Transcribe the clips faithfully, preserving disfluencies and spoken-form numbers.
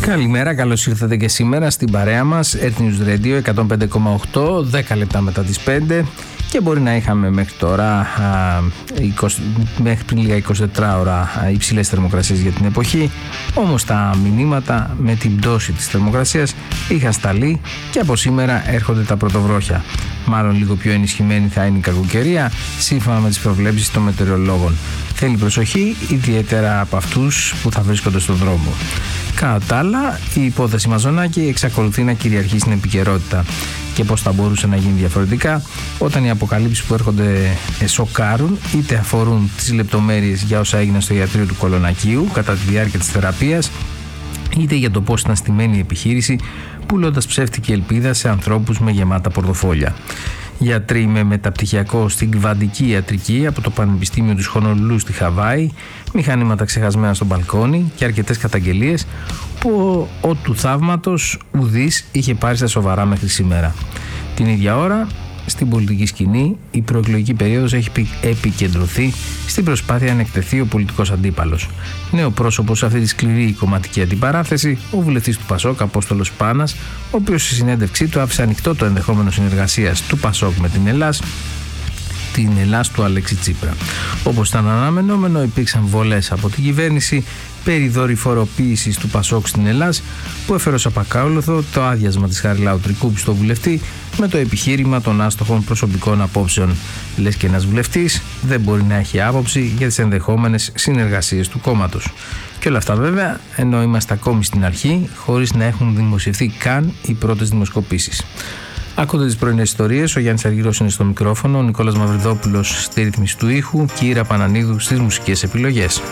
Καλημέρα, καλώς ήρθατε και σήμερα στην παρέα μας Earth News Radio εκατόν πέντε κόμμα οκτώ, δέκα λεπτά μετά τις πέντε, και μπορεί να είχαμε μέχρι τώρα, α, είκοσι, μέχρι πριν λίγα εικοσιτέσσερις ώρα υψηλές θερμοκρασίες για την εποχή, όμως τα μηνύματα με την πτώση της θερμοκρασίας είχαν σταλεί και από σήμερα έρχονται τα πρωτοβρόχια. Μάλλον λίγο πιο ενισχυμένη θα είναι η κακοκαιρία σύμφωνα με τις προβλέψεις των μετεωρολόγων. Θέλει προσοχή, ιδιαίτερα από αυτούς που θα βρίσκονται στον δρόμο. Κατά τα άλλα, η υπόθεση Μαζονάκη εξακολουθεί να κυριαρχεί στην επικαιρότητα. Και πώς θα μπορούσε να γίνει διαφορετικά όταν οι αποκαλύψεις που έρχονται σοκάρουν, είτε αφορούν τις λεπτομέρειες για όσα έγιναν στο ιατρείο του Κολονακίου κατά τη διάρκεια της θεραπείας, είτε για το πώς ήταν στημένη η επιχείρηση, πουλώντας ψεύτικη ελπίδα σε ανθρώπους με γεμάτα πορτοφόλια. Γιατροί με μεταπτυχιακό στην κβαντική ιατρική από το Πανεπιστήμιο του Χονολουλού στη Χαβάη, μηχανήματα ξεχασμένα στο μπαλκόνι και αρκετές καταγγελίες που ο, ο του θαύματος ουδής είχε πάρει στα σοβαρά μέχρι σήμερα. Την ίδια ώρα, στην πολιτική σκηνή, η προεκλογική περίοδος έχει επικεντρωθεί στην προσπάθεια να εκτεθεί ο πολιτικός αντίπαλος. Νέο πρόσωπο σε αυτή τη σκληρή κομματική αντιπαράθεση, ο βουλευτής του Πασόκ, Απόστολος Πάνας, ο οποίος στη συνέντευξή του άφησε ανοιχτό το ενδεχόμενο συνεργασίας του Πασόκ με την Ελλάς, την Ελλάς του Αλέξη Τσίπρα. Όπως ήταν αναμενόμενο, υπήρξαν βολές από την κυβέρνηση περί δορυφοροποίησης του Πασόκ στην Ελλάς, που έφερε ως απακάλωθο το άδειασμα της Χαριλάου Τρικούπη στο βουλευτή με το επιχείρημα των άστοχων προσωπικών απόψεων. Λες και ένας βουλευτής δεν μπορεί να έχει άποψη για τις ενδεχόμενες συνεργασίες του κόμματος. Και όλα αυτά βέβαια ενώ είμαστε ακόμη στην αρχή, χωρίς να έχουν δημοσιευθεί καν οι πρώτες δημοσκοπήσεις. Άκονται τις πρωινές ιστορίες, ο Γιάννης Αργυρός είναι στο μικρόφωνο, ο Νικόλας Μαυριδόπουλος στη ρύθμιση του ήχου και η Ήρα Πανανίδου στις μουσικές επιλογές.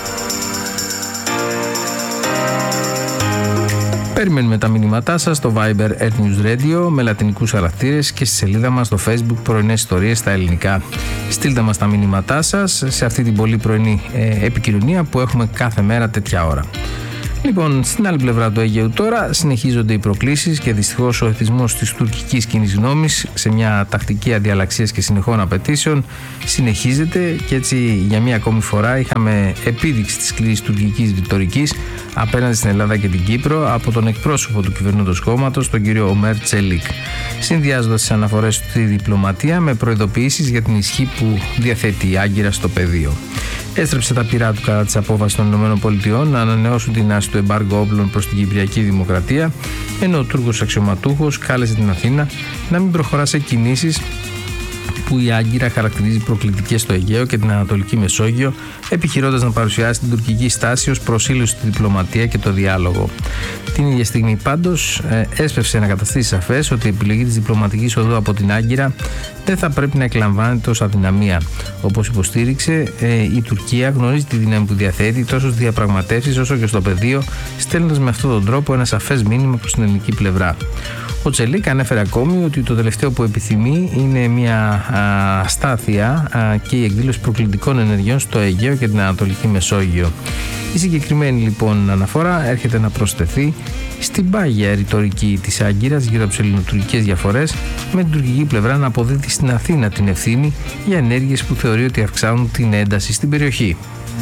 Περιμένουμε τα μηνύματά σας στο Viber Earth News Radio με λατινικούς χαρακτήρες και στη σελίδα μας στο Facebook πρωινές ιστορίες στα ελληνικά. Στείλτε μας τα μηνύματά σας σε αυτή την πολύ πρωινή ε, επικοινωνία που έχουμε κάθε μέρα τέτοια ώρα. Λοιπόν, στην άλλη πλευρά του Αιγαίου τώρα συνεχίζονται οι προκλήσεις και δυστυχώς ο εθισμός της τουρκικής κοινής γνώμης σε μια τακτική αντιαλλαξίας και συνεχών απαιτήσεων συνεχίζεται, και έτσι για μια ακόμη φορά είχαμε επίδειξη της σκληρής τουρκικής ρητορικής απέναντι στην Ελλάδα και την Κύπρο από τον εκπρόσωπο του κυβερνώντος κόμματος, τον κύριο Ομέρ Τσελίκ, συνδυάζοντας τις αναφορές στη διπλωματία με προειδοποιήσεις για την ισχύ που διαθέτει η Άγκυρα στο πεδίο. Έστρεψε τα πυρά του κατά της απόφασης των ΗΠΑ να ανανεώσουν την άρση του εμπάργου όπλων προς την Κυπριακή Δημοκρατία, ενώ ο Τούρκος αξιωματούχος κάλεσε την Αθήνα να μην προχωρά σε κινήσεις που η Άγκυρα χαρακτηρίζει προκλητικές στο Αιγαίο και την Ανατολική Μεσόγειο, επιχειρώντας να παρουσιάσει την τουρκική στάση ως προσήλωση στη διπλωματία και το διάλογο. Την ίδια στιγμή πάντως έσπευσε να καταστήσει σαφές ότι η επιλογή της διπλωματικής οδού από την Άγκυρα δεν θα πρέπει να εκλαμβάνεται ως αδυναμία. Όπως υποστήριξε, η Τουρκία γνωρίζει τη δύναμη που διαθέτει τόσο στις διαπραγματεύσεις όσο και στο πεδίο, στέλνοντας με αυτόν τον τρόπο ένα σαφές μήνυμα προς την ελληνική πλευρά. Ο Τσελίκ ανέφερε ακόμη ότι το τελευταίο που επιθυμεί είναι μια αστάθεια και η εκδήλωση προκλητικών ενεργειών στο Αιγαίο και την Ανατολική Μεσόγειο. Η συγκεκριμένη λοιπόν αναφορά έρχεται να προσθεθεί στην πάγια ρητορική της Άγκυρας γύρω από τις ελληνοτουρκικές διαφορές, με την τουρκική πλευρά να αποδίδει στην Αθήνα την ευθύνη για ενέργειες που θεωρεί ότι αυξάνουν την ένταση στην περιοχή.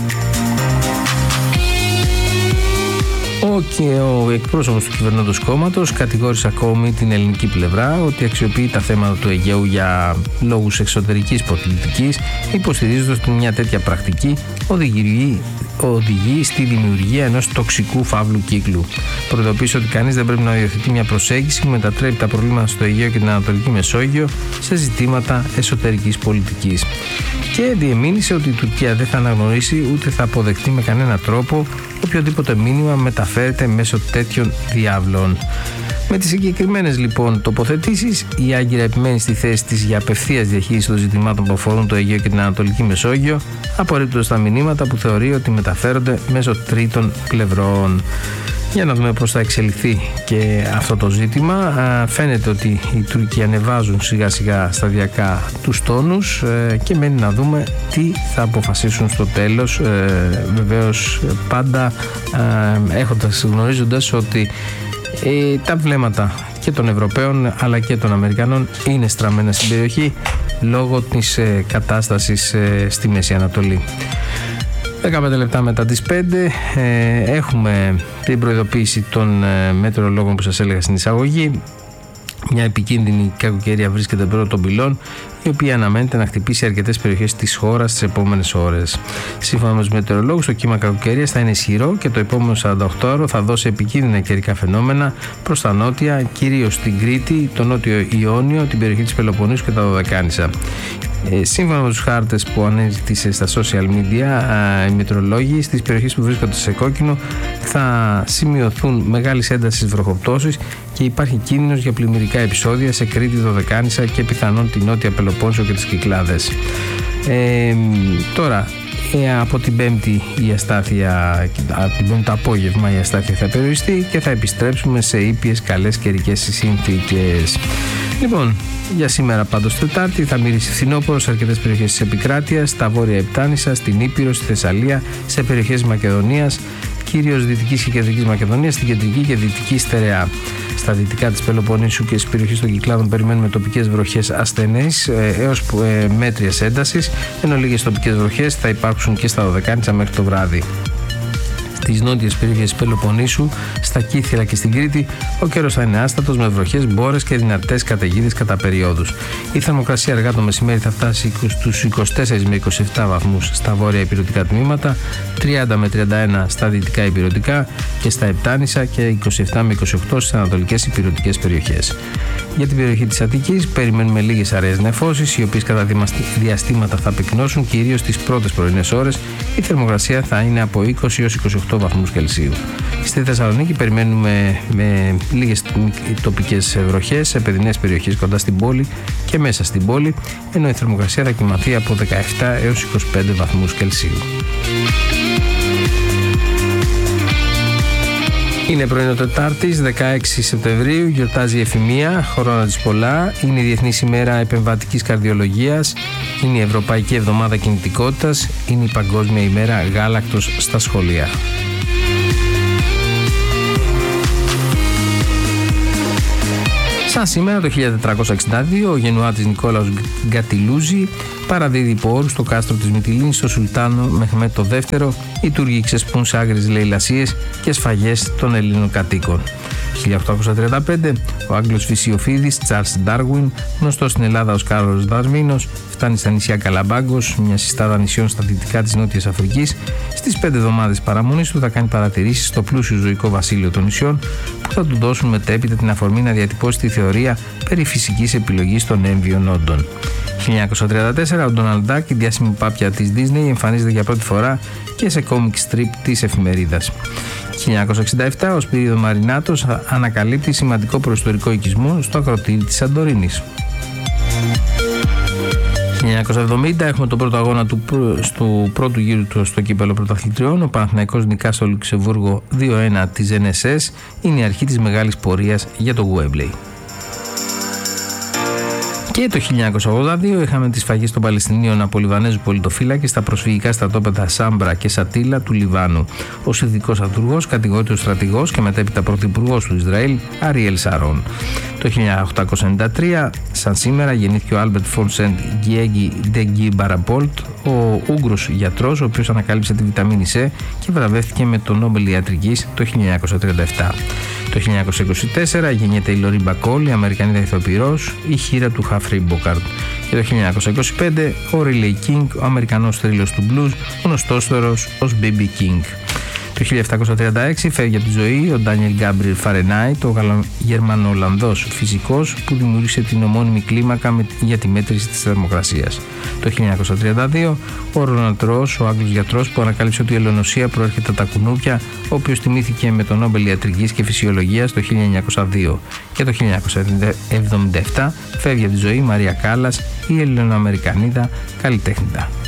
Ο, και ο εκπρόσωπος του κυβερνώντος κόμματος κατηγόρησε ακόμη την ελληνική πλευρά ότι αξιοποιεί τα θέματα του Αιγαίου για λόγους εξωτερικής πολιτικής, υποστηρίζοντας ότι μια τέτοια πρακτική οδηγεί, οδηγεί στη δημιουργία ενός τοξικού φαύλου κύκλου. Προειδοποίησε ότι κανείς δεν πρέπει να υιοθετεί μια προσέγγιση που μετατρέπει τα προβλήματα στο Αιγαίο και την Ανατολική Μεσόγειο σε ζητήματα εσωτερικής πολιτικής. Και διεμήνυσε ότι η Τουρκία δεν θα αναγνωρίσει ούτε θα αποδεχτεί με κανένα τρόπο οποιοδήποτε μήνυμα μεταφέρεται μέσω τέτοιων διάβλων. Με τις συγκεκριμένες λοιπόν τοποθετήσεις, η Άγκυρα επιμένει στη θέση της για απευθείας διαχείριση των ζητημάτων που αφορούν το Αιγαίο και την Ανατολική Μεσόγειο, απορρίπτοντας τα μηνύματα που θεωρεί ότι μεταφέρονται μέσω τρίτων πλευρών. Για να δούμε πώς θα εξελιχθεί και αυτό το ζήτημα. Φαίνεται ότι οι Τούρκοι ανεβάζουν σιγά σιγά σταδιακά τους τόνους και μένει να δούμε τι θα αποφασίσουν στο τέλος. Βεβαίως πάντα έχοντας, γνωρίζοντας ότι τα βλέμματα και των Ευρωπαίων αλλά και των Αμερικανών είναι στραμμένα στην περιοχή λόγω της κατάστασης στη Μέση Ανατολή. δεκαπέντε λεπτά μετά τις πέντε ε, έχουμε την προειδοποίηση των ε, μετεωρολόγων που σας έλεγα στην εισαγωγή. Μια επικίνδυνη κακοκαιρία βρίσκεται πρώτο των πυλών, η οποία αναμένεται να χτυπήσει αρκετές περιοχές της χώρας τις επόμενες ώρες. Σύμφωνα με τους μετεωρολόγους, το κύμα κακοκαιρίας θα είναι ισχυρό και το επόμενο σαράντα οκτώ ώρο θα δώσει επικίνδυνα καιρικά φαινόμενα προς τα νότια, κυρίως στην Κρήτη, το νότιο Ιόνιο, την περιοχή της Πελοποννήσου και τα Δωδεκάνησα. Ε, σύμφωνα με τους χάρτες που ανέζητησε στα social media, α, οι μετεωρολόγοι, στις περιοχές που βρίσκονται σε κόκκινο θα σημειωθούν μεγάλης έντασης βροχοπτώσεις και υπάρχει κίνδυνος για πλημμυρικά επεισόδια σε Κρήτη, Δωδεκάνησα και πιθανόν την νότια Πελοπόννησο και τις Κυκλάδες. Ε, τώρα, ε, από την Πέμπτη η αστάθεια, από την Πέμπτη το απόγευμα η αστάθεια θα περιοριστεί και θα επιστρέψουμε σε ήπιες καλές καιρικές συνθήκες. Λοιπόν, για σήμερα πάντως Τετάρτη θα μυρίσει φθινόπωρο σε αρκετές περιοχές της επικράτειας, στα βόρεια Επτάνησα, στην Ήπειρο, στη Θεσσαλία, σε περιοχές της Μακεδονίας, κυρίως Δυτικής και Κεντρικής Μακεδονίας, στην Κεντρική και Δυτική Στερεά. Στα δυτικά της Πελοποννήσου και στις περιοχές των Κυκλάδων περιμένουμε τοπικές βροχές ασθενείς ε, έως ε, μέτριας έντασης, ενώ λίγες τοπικές βροχές θα υπάρξουν και στα Δωδεκάνησα μέχρι το βράδυ. Στις νότιες περιοχές της Πελοποννήσου, στα Κύθυρα και στην Κρήτη, ο καιρός θα είναι άστατος με βροχές, μπόρες και δυνατές καταιγίδες κατά περιόδους. Η θερμοκρασία αργά το μεσημέρι θα φτάσει στους είκοσι τέσσερα με είκοσι επτά βαθμούς στα βόρεια ηπειρωτικά τμήματα, τριάντα με τριάντα ένα στα δυτικά ηπειρωτικά και στα Επτάνησα και είκοσι επτά με είκοσι οκτώ στις ανατολικές ηπειρωτικές περιοχές. Για την περιοχή της Αττικής περιμένουμε λίγες αραιές νεφώσεις, οι οποίες κατά διαστήματα θα πυκνώσουν, κυρίως τις πρώτες πρωινές ώρες. Η θερμοκρασία θα είναι από είκοσι έως είκοσι οκτώ βαθμούς Κελσίου. Στη Θεσσαλονίκη περιμένουμε με λίγες τοπικές βροχές σε παιδινές περιοχές κοντά στην πόλη και μέσα στην πόλη, ενώ η θερμοκρασία θα κυμανθεί από δεκαεπτά έως είκοσι πέντε βαθμούς Κελσίου. Είναι πρωινό Τετάρτης, δεκαέξι Σεπτεμβρίου, γιορτάζει η Εφημεία, χρόνια της πολλά. Είναι η Διεθνής ημέρα επεμβατικής καρδιολογίας, είναι η Ευρωπαϊκή Εβδομάδα Κινητικότητας, είναι η Παγκόσμια ημέρα γάλακτος στα σχολεία. Σαν σήμερα το χίλια τετρακόσια εξήντα δύο, ο γενουάτης Νικόλαος Γκατιλούζη παραδίδει υπό όρους στο κάστρο της Μυτιλήνης στο Σουλτάνο Μεχμέτ το δεύτερο. Οι Τούρκοι ξεσπούν σε άγριες λαιλασίες και σφαγές των Ελλήνων κατοίκων. χίλια οκτακόσια τριάντα πέντε, ο Άγγλος φυσιοφύδης Τσάρλς Ντάρουιν, γνωστός στην Ελλάδα ως Κάρολος Δαρβίνος, φτάνει στα νησιά Καλαμπάγκος, μια συστάδα νησιών στα δυτικά της Νότιας Αφρικής. Στις πέντε εβδομάδες παραμονής του θα κάνει παρατηρήσεις στο πλούσιο ζωικό βασίλειο των νησιών, που θα του δώσουν μετέπειτα την αφορμή να διατυπώσει τη θεωρία περί φυσικής επιλογής των έμβιων όντων. χίλια εννιακόσια τριάντα τέσσερα, ο Ντόναλντ Ντακ, η διάσημη πάπια της Disney, εμφανίζεται για πρώτη φορά και σε comic strip της εφημερίδας. χίλια εννιακόσια εξήντα επτά, ο Σπύριδο Μαρινάτος ανακαλύπτει σημαντικό προϊστορικό οικισμό στο ακροτήρι της Σαντορίνης. χίλια εννιακόσια εβδομήντα έχουμε τον πρώτο αγώνα του, του πρώτου γύρου του στο κύπελλο πρωταθλητριών. Ο Παναθηναϊκός νικά στο Λουξεμβούργο δύο ένα της Εν Ες Ες. Είναι η αρχή της μεγάλης πορείας για το Γουέμπλεϊ. Και το χίλια εννιακόσια ογδόντα δύο είχαμε τις σφαγές των Παλαιστινίων από Λιβανέζου πολιτοφύλακε στα προσφυγικά στρατόπεδα Σάμπρα και Σατίλα του Λιβάνου. Ως ειδικός αυτούργος κατηγορείται ο στρατηγός και μετέπειτα πρωθυπουργός του Ισραήλ Αριέλ Σαρών. Το χίλια οκτακόσια ενενήντα τρία, σαν σήμερα, γεννήθηκε ο Άλμπερτ φον Σεντ Γκιέγι Ντεγκί Μπαραμπόλτ, ο Ούγγρος γιατρός, ο οποίος ανακάλυψε τη βιταμίνη Σ και βραβεύτηκε με το Νόμπελ Ιατρικής το χίλια εννιακόσια τριάντα επτά. Το χίλια εννιακόσια είκοσι τέσσερα γεννιέται η Λορί Μπακόλ, η Αμερικανίδα ηθοποιός, η χείρα του Χάφρι Μπόκαρντ. Και το χίλια εννιακόσια είκοσι πέντε ο Ρίλεϊ Κίνγκ, ο Αμερικανός θρύλος του blues, γνωστότερος ως μπι μπι King. Το χίλια επτακόσια τριάντα έξι φεύγει από τη ζωή ο Ντάνιελ Γκάμπριελ Φαρενάιτ, ο Γερμανο-Ολλανδός φυσικός που δημιούργησε την ομώνυμη κλίμακα για τη μέτρηση της θερμοκρασίας. Το χίλια εννιακόσια τριάντα δύο ο Ρόναλντ Ρος, ο Άγγλος γιατρός που ανακάλυψε ότι η ελαιονοσία προέρχεται από τα κουνούπια, ο οποίος τιμήθηκε με το Νόμπελ Ιατρικής και Φυσιολογίας το χίλια εννιακόσια δύο. Και το χίλια εννιακόσια εβδομήντα επτά φεύγει από τη ζωή η Μαρία Κάλλας, η Ελληνοαμερικανίδα καλλιτέχνητα.